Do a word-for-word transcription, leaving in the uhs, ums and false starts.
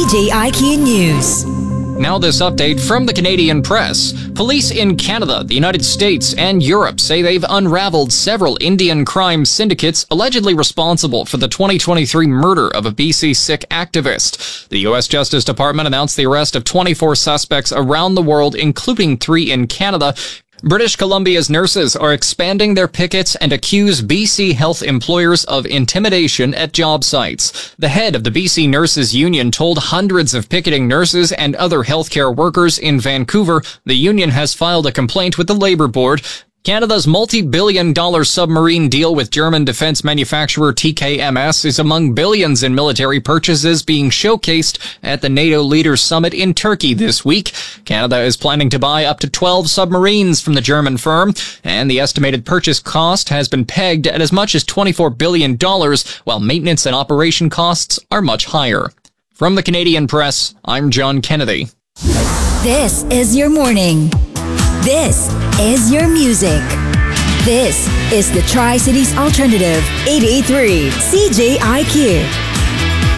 C J I Q News. Now this update from the Canadian press. Police in Canada, the United States, and Europe say they've unraveled several Indian crime syndicates allegedly responsible for the twenty twenty-three murder of a B C Sikh activist. The U S Justice Department announced the arrest of twenty-four suspects around the world, including three in Canada. British Columbia's nurses are expanding their pickets and accuse B C health employers of intimidation at job sites. The head of the B C Nurses Union told hundreds of picketing nurses and other healthcare workers in Vancouver the union has filed a complaint with the Labour Board. Canada's multi-billion dollar submarine deal with German defense manufacturer T K M S is among billions in military purchases being showcased at the NATO Leaders Summit in Turkey this week. Canada is planning to buy up to twelve submarines from the German firm, and the estimated purchase cost has been pegged at as much as twenty-four billion dollars, while maintenance and operation costs are much higher. From the Canadian press, I'm John Kennedy. This is your morning. This is your music. This is the Tri-Cities Alternative eight eighty-three C J I Q.